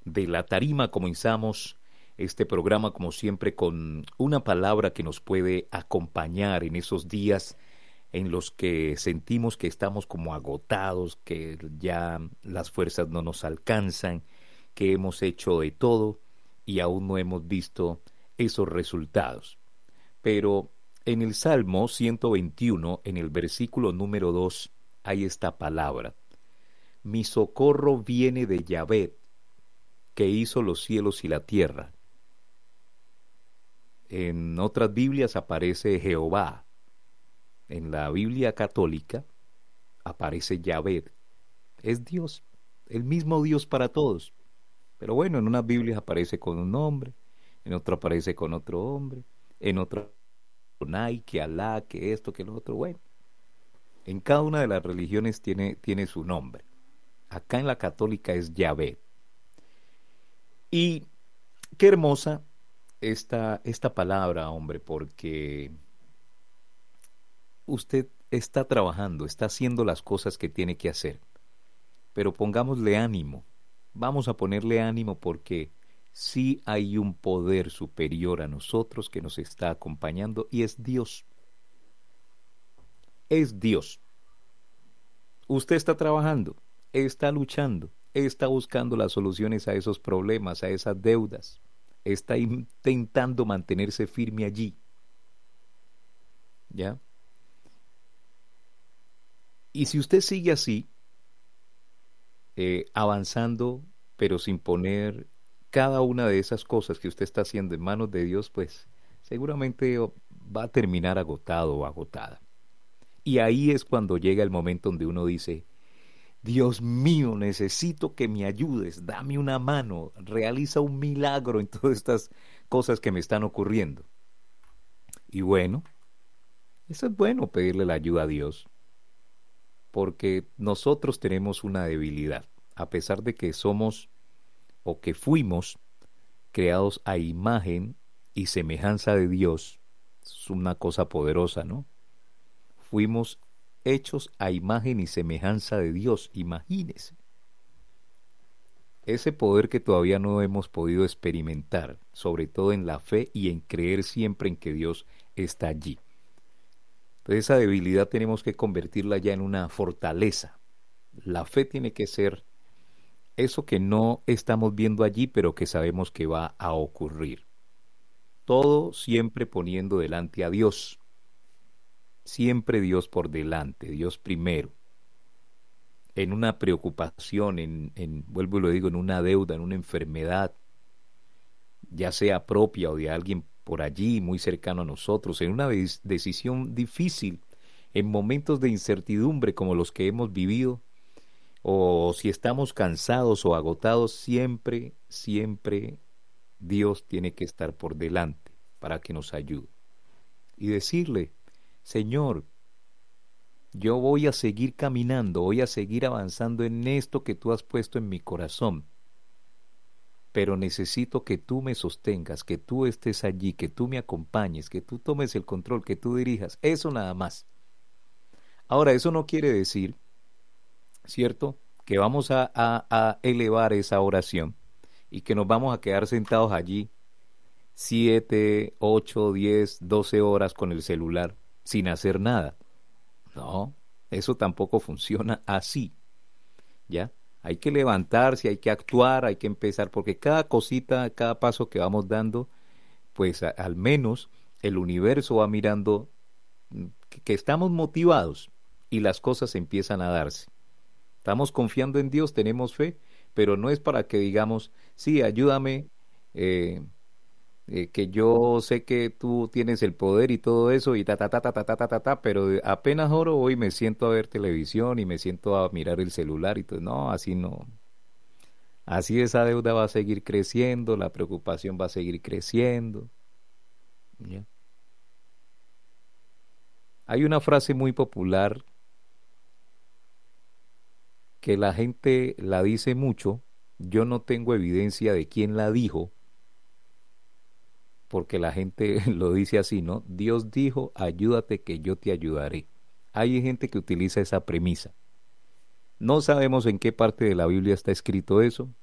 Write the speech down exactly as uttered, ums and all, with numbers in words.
de la tarima comenzamos este programa como siempre con una palabra que nos puede acompañar en esos días en los que sentimos que estamos como agotados, que ya las fuerzas no nos alcanzan, que hemos hecho de todo y aún no hemos visto esos resultados. Pero en el Salmo ciento veintiuno, en el versículo número dos, hay esta palabra: mi socorro viene de Yahvé, que hizo los cielos y la tierra. En otras Biblias aparece Jehová. En la Biblia católica aparece Yahvé. Es Dios, el mismo Dios para todos. Pero bueno, en unas Biblias aparece con un nombre, en otra aparece con otro hombre, en otra con ay, que Alá, que esto, que lo otro. Bueno, en cada una de las religiones tiene, tiene su nombre. Acá en la católica es Yahvé. Y qué hermosa esta, esta palabra, hombre, porque usted está trabajando, está haciendo las cosas que tiene que hacer. Pero pongámosle ánimo. Vamos a ponerle ánimo porque sí hay un poder superior a nosotros que nos está acompañando y es Dios. Es Dios. Usted está trabajando, está luchando, está buscando las soluciones a esos problemas, a esas deudas. Está intentando mantenerse firme allí. ¿Ya? Y si usted sigue así, eh, avanzando, pero sin poner cada una de esas cosas que usted está haciendo en manos de Dios, pues seguramente va a terminar agotado o agotada. Y ahí es cuando llega el momento donde uno dice: Dios mío, necesito que me ayudes, dame una mano, realiza un milagro en todas estas cosas que me están ocurriendo. Y bueno, eso es bueno, pedirle la ayuda a Dios, porque nosotros tenemos una debilidad, a pesar de que somos o que fuimos creados a imagen y semejanza de Dios. Es una cosa poderosa, ¿no? Fuimos hechos a imagen y semejanza de Dios, imagínese. Ese poder que todavía no hemos podido experimentar, sobre todo en la fe y en creer siempre en que Dios está allí. Entonces esa debilidad tenemos que convertirla ya en una fortaleza. La fe tiene que ser eso que no estamos viendo allí, pero que sabemos que va a ocurrir. Todo siempre poniendo delante a Dios. Siempre Dios por delante, Dios primero. En una preocupación, en, en, vuelvo y lo digo, en una deuda, en una enfermedad, ya sea propia o de alguien por allí, muy cercano a nosotros, en una des- decisión difícil, en momentos de incertidumbre como los que hemos vivido, o si estamos cansados o agotados, siempre, siempre Dios tiene que estar por delante para que nos ayude. Y decirle: Señor, yo voy a seguir caminando, voy a seguir avanzando en esto que tú has puesto en mi corazón, pero necesito que tú me sostengas, que tú estés allí, que tú me acompañes, que tú tomes el control, que tú dirijas. Eso nada más. Ahora, eso no quiere decir, ¿cierto?, que vamos a, a, a elevar esa oración y que nos vamos a quedar sentados allí siete, ocho, diez, doce horas con el celular sin hacer nada. No, eso tampoco funciona así, ¿ya? Hay que levantarse, hay que actuar, hay que empezar, porque cada cosita, cada paso que vamos dando, pues a, al menos el universo va mirando que, que estamos motivados y las cosas empiezan a darse. Estamos confiando en Dios, tenemos fe, pero no es para que digamos: sí, ayúdame, eh, eh, que yo sé que tú tienes el poder y todo eso, y ta, ta, ta, ta, ta, ta, ta, ta, ta, pero apenas oro hoy me siento a ver televisión y me siento a mirar el celular y todo. No, así no. Así esa deuda va a seguir creciendo, la preocupación va a seguir creciendo. ¿Ya? Hay una frase muy popular que la gente la dice mucho. Yo no tengo evidencia de quién la dijo, porque la gente lo dice así, ¿no? Dios dijo: ayúdate que yo te ayudaré. Hay gente que utiliza esa premisa. No sabemos en qué parte de la Biblia está escrito eso,